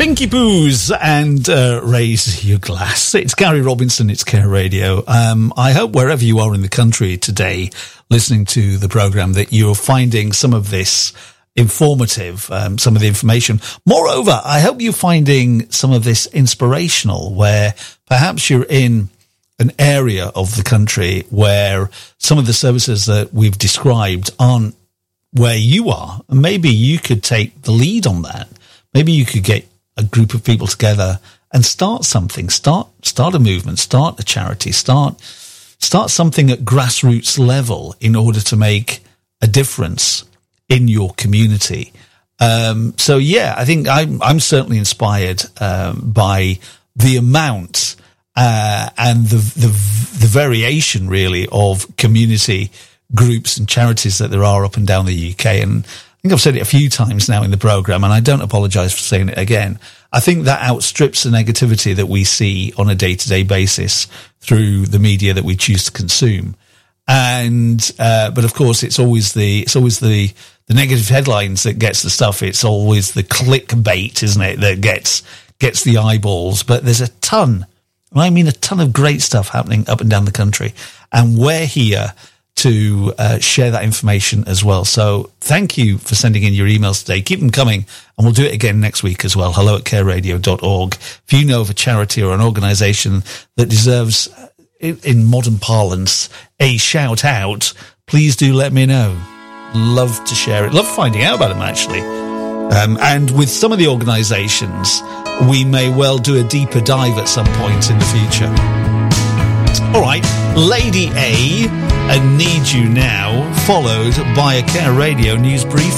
Pinky Poos and Raise Your Glass. It's Gary Robinson, it's Care Radio. I hope wherever you are in the country today listening to the programme that you're finding some of this informative, some of the information. Moreover, I hope you're finding some of this inspirational, where perhaps you're in an area of the country where some of the services that we've described aren't where you are. And maybe you could take the lead on that. Maybe you could get a group of people together and start something, start a movement, start a charity, start something at grassroots level in order to make a difference in your community. So yeah, I think I'm certainly inspired by the amount and the variation really of community groups and charities that there are up and down the UK. And I think I've said it a few times now in the programme, and I don't apologise for saying it again. I think that outstrips the negativity that we see on a day-to-day basis through the media that we choose to consume. And but of course, it's always the negative headlines that gets the stuff. It's always the clickbait, isn't it, that gets the eyeballs. But there's a ton, and I mean a ton of great stuff happening up and down the country, and we're here to share that information as well. So thank you for sending in your emails today. Keep them coming, and we'll do it again next week as well. hello@careradio.org. If you know of a charity or an organisation that deserves, in modern parlance, a shout out, please do let me know. Love to share it. Love finding out about them, actually. And with some of the organisations, we may well do a deeper dive at some point in the future. All right, Lady A and Need You Now, followed by a Care Radio news briefing.